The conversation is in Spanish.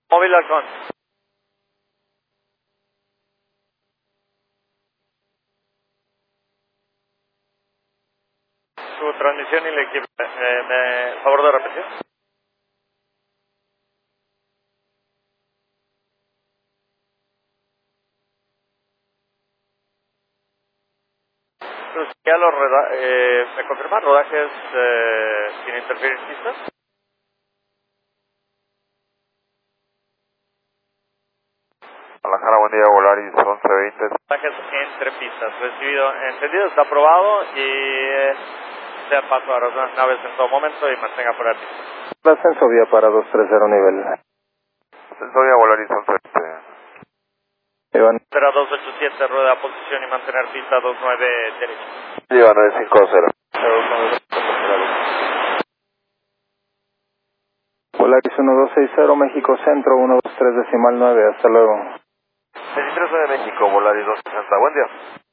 Móvil Halcón. Su transmisión y el equipo. ¿Me favor de repetir? Pues ya ¿me confirma rodajes sin interferir pistas? Guadalajara, buen día, Volaris 1120. Rodajes entre pistas. Recibido, entendido, está aprobado y sea paso a las naves en todo momento y mantenga fuera de pista. Ascenso vía para 230 nivel. Ascenso vía Volaris 1120. Iván. Será 287, rueda a posición y mantener pista 29 derecha. Lleva 950. Volaris 1260, México Centro, 123 decimal 9, hasta luego. 23 de México, Volaris 260, buen día.